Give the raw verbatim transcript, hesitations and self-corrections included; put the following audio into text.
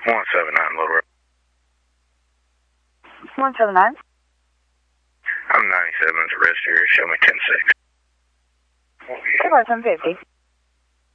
one seven nine Little Rock. one seven nine? I'm ninety-seven to rest here. Show me ten six. About ten fifty.